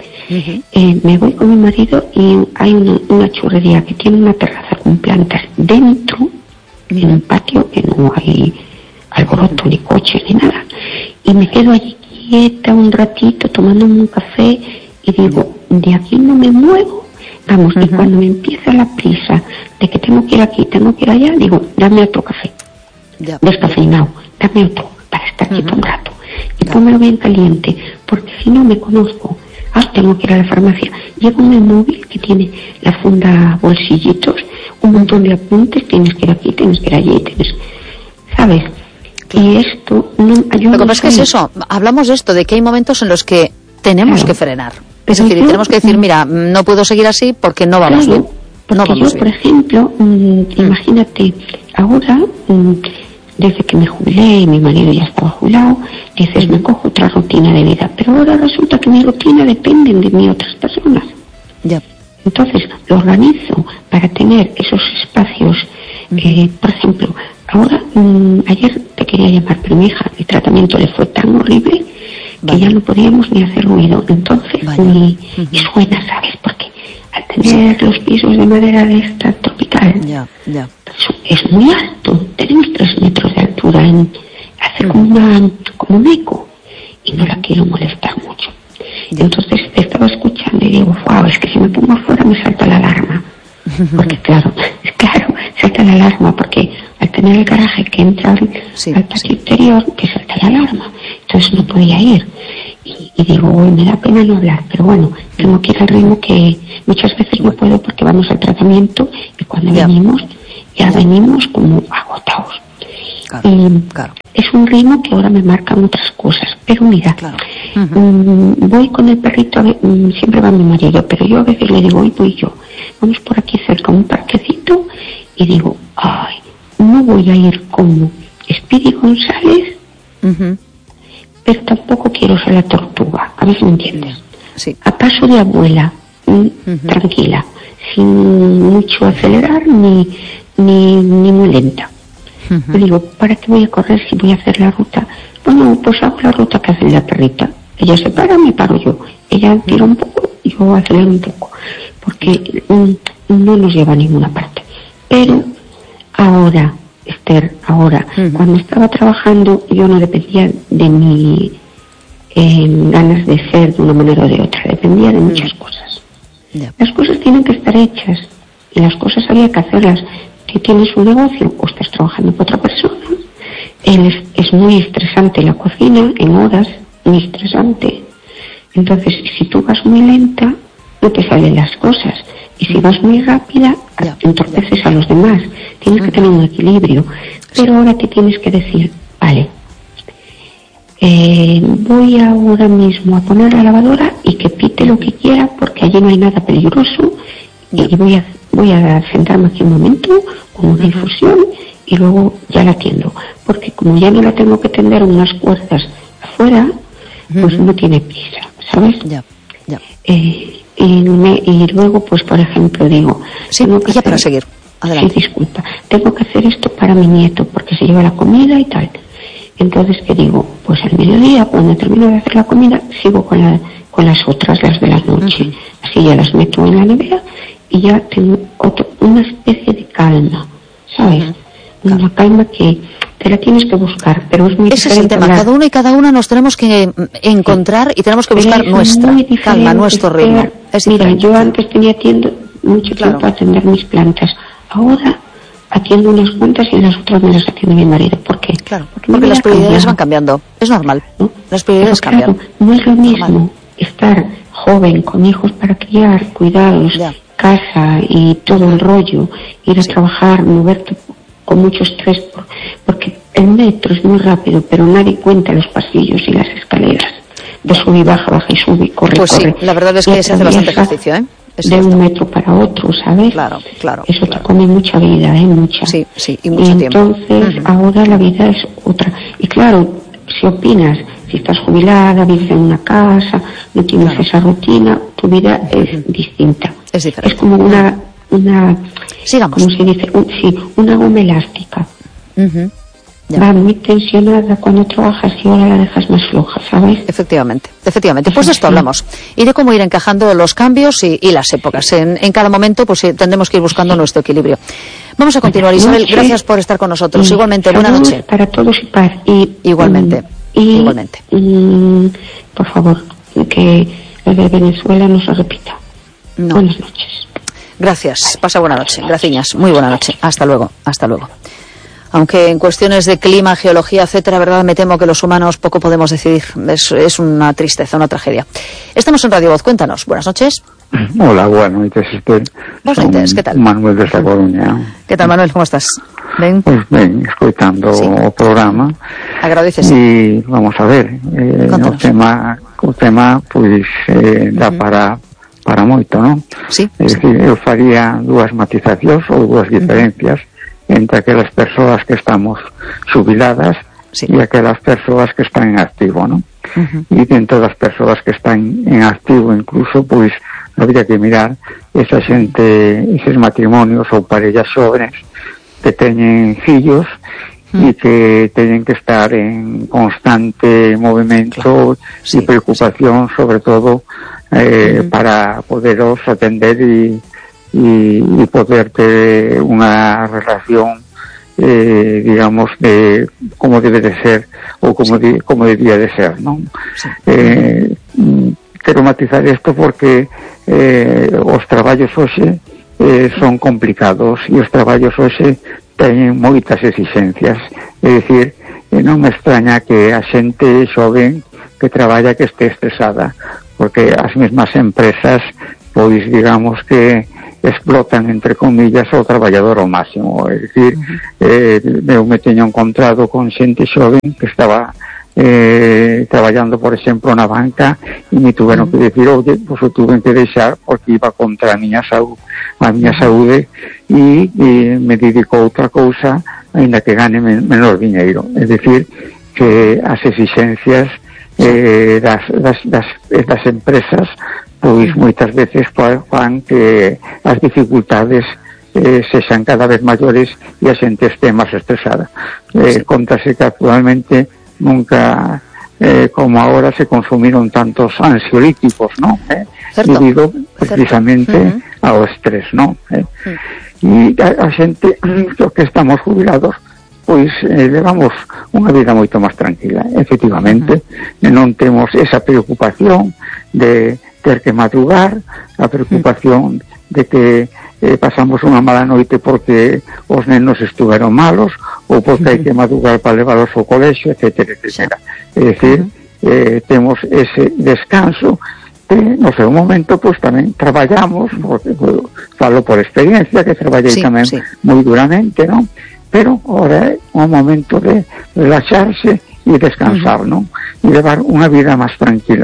Me voy con mi marido y hay una churrería que tiene una terraza con plantas dentro, en un patio que no hay alboroto ni coche ni nada. Y me quedo allí quieta un ratito tomándome un café y digo, de aquí no me muevo. Vamos, y cuando me empieza la prisa de que tengo que ir aquí, tengo que ir allá, digo, dame otro café. Descafeinado, dame otro, para estar quieto un rato. Y pónmelo bien caliente, porque si no me conozco. Tengo que ir a la farmacia. Llevo un móvil que tiene la funda bolsillitos, un montón de apuntes, tienes que ir aquí, tienes que ir allí, ¿sabes? Y esto no ayuda. Lo que pasa es que es eso, hablamos de esto, de que hay momentos en los que tenemos que frenar. Es decir, tenemos que decir, mira, no puedo seguir así porque no vamos bien. No vamos bien. Por ejemplo, imagínate, ahora, desde que me jubilé y mi marido ya estaba jubilado, dices, me cojo otra rutina de vida. Pero ahora resulta que mi rutina dependen de mí otras personas. Entonces, lo organizo para tener esos espacios. Por ejemplo, ahora, ayer te quería llamar, pero mi hija, el tratamiento le fue tan horrible que ya no podíamos ni hacer ruido. Entonces, ni suena, ¿sabes? Porque al tener los pisos de madera de esta tropical, es muy alto. Tenemos 3 metros de altura. Hace como un eco. Y no la quiero molestar mucho. Entonces, te estaba escuchando cuando digo, wow, es que si me pongo fuera me salta la alarma. Porque claro, salta la alarma, porque al tener el garaje que entra al patio interior, que salta la alarma. Entonces no podía ir. Y digo, me da pena no hablar, pero bueno, tengo que ir al ritmo que muchas veces no puedo porque vamos al tratamiento y cuando venimos como agotados. Claro. Es un ritmo que ahora me marcan otras cosas, pero mira, voy con el perrito, siempre va mi marido, pero yo a veces le digo, hoy voy yo, vamos por aquí cerca a un parquecito y digo, ay, no voy a ir como Speedy González, pero tampoco quiero ser la tortuga, a ver si me entiendes. Sí. A paso de abuela, tranquila, sin mucho acelerar ni muy lenta. Le digo, ¿para qué voy a correr si voy a hacer la ruta? Bueno, pues hago la ruta que hace la perrita. Ella se para, me paro yo. Ella tira un poco, yo acelero un poco. Porque no nos lleva a ninguna parte. Pero ahora, Esther, cuando estaba trabajando, yo no dependía de mi ganas de ser de una manera o de otra. Dependía de muchas cosas. Las cosas tienen que estar hechas. Y las cosas había que hacerlas. Si tienes un negocio o estás trabajando con otra persona, es muy estresante la cocina, en horas, muy estresante. Entonces, si tú vas muy lenta, no te salen las cosas. Y si vas muy rápida, entorpeces a los demás. Tienes que tener un equilibrio. Pero ahora te tienes que decir, vale, voy ahora mismo a poner la lavadora y que pite lo que quiera porque allí no hay nada peligroso y voy a sentarme aquí un momento con una infusión y luego ya la atiendo, porque como ya no la tengo que tender unas cuerdas afuera, pues no tiene prisa, ¿sabes? Y luego, pues por ejemplo, digo, para seguir, adelante. Sí, disculpa, tengo que hacer esto para mi nieto, porque se lleva la comida y tal. Entonces, ¿qué digo? Pues al mediodía, cuando termino de hacer la comida, sigo con las otras, las de la noche. Así ya las meto en la nevera y ya tengo una especie de calma, ¿sabes? Una calma que te la tienes que buscar, pero es muy diferente. Ese es el tema, cada uno y cada una nos tenemos que encontrar y tenemos que buscar nuestra calma, nuestro ritmo. Mira, yo antes tenía mucho tiempo a atender mis plantas, ahora atiendo unas cuantas y las otras me las atiende mi marido. ¿Por qué? Claro, porque las prioridades van cambiando, es normal, ¿no? Las prioridades cambian. No es lo mismo estar joven, con hijos para criar, cuidados, casa y todo el rollo, ir a trabajar, moverte con mucho estrés, porque el metro es muy rápido, pero nadie cuenta los pasillos y las escaleras. De sube y baja y sube y corre, pues corre. Sí, la verdad es que se hace bastante ejercicio, ¿eh? De un metro para otro, ¿sabes? Claro. Eso te come mucha vida, mucha. Sí, y mucho tiempo. Entonces, ahora la vida es otra. Y claro, si opinas, si estás jubilada, vives en una casa, no tienes esa rutina, tu vida es distinta. Es diferente. Es como una sigamos. ¿Cómo se dice? Una goma elástica. Va muy tensionada cuando trabajas y ahora la dejas más floja, ¿sabes? Efectivamente. Pues de esto hablamos. Y de cómo ir encajando los cambios y las épocas. En cada momento, pues tendremos que ir buscando nuestro equilibrio. Vamos a continuar, Isabel. Gracias por estar con nosotros. Igualmente, buena noche. Para todos y paz. Igualmente. Por favor, que lo de Venezuela no se repita. No. Buenas noches. Gracias. Pasa buena noche. Gracias. Muy buena noche. Hasta luego. Aunque en cuestiones de clima, geología, etcétera, verdad, me temo que los humanos poco podemos decidir. Es una tristeza, una tragedia. Estamos en Radio Voz, cuéntanos. Buenas noches. Hola, buenas noches, Esther. Buenas noches, ¿qué tal? Manuel desde A Coruña. ¿Qué tal, Manuel? ¿Cómo estás? Ben? Pues ben, escoitando o programa. Agradecese. E vamos a ver, o tema pois dá para moito, non? Sí. É dicir, eu faría dúas matizacións ou dúas diferencias entre aquelas persoas que estamos xubiladas e aquelas persoas que están en activo, non? E dentro das persoas que están en activo incluso, pois habría que mirar esa xente, eses matrimonios ou parellas xóvenes que teñen fillos e que teñen que estar en constante movimento e preocupación, sobre todo para poderos atender e poder ter unha relación digamos de como debe de ser ou como debía de ser, non? quero matizar isto porque os traballos hoxe son complicados e os traballos hoxe teñen moitas exigencias. É dicir, non me extraña que a xente xoven que traballa que este estresada, porque as mesmas empresas, pois digamos que explotan, entre comillas, ao traballador ao máximo. É dicir, eu me teño encontrado con xente xoven que estaba traballando, por exemplo, na banca e me tuveron que decir, oye, pues o tuve que deixar porque iba contra a miña saúde e me dedico a outra cousa ainda que gane menor diñeiro. É dicir, que as exigencias das empresas pois moitas veces fan que as dificultades sexan cada vez maiores e a xente este máis estresada. Contase que actualmente nunca como ahora se consumiron tantos ansiolíticos, ¿no? Debido precisamente ao estrés, ¿no? E a xente que estamos jubilados pois levamos unha vida moito máis tranquila, efectivamente. Non temos esa preocupación de ter que madrugar, a preocupación de que pasamos unha mala noite porque os nenos estuveron malos ou porque hai que madrugar para leválos ao colexio, etcétera, etcétera. É dicir, temos ese descanso que no seu momento pois tamén traballamos, porque falo por experiencia que traballei tamén moi duramente, non? Pero ahora é un momento de relaxarse e descansar, non? E levar unha vida máis tranquila.